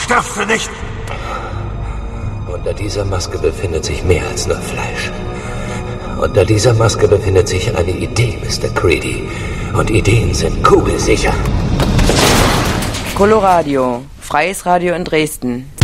darfst du nicht! Unter dieser Maske befindet sich mehr als nur Fleisch. Unter dieser Maske befindet sich eine Idee, Mr. Creedy. Und Ideen sind kugelsicher. Coloradio, freies Radio in Dresden.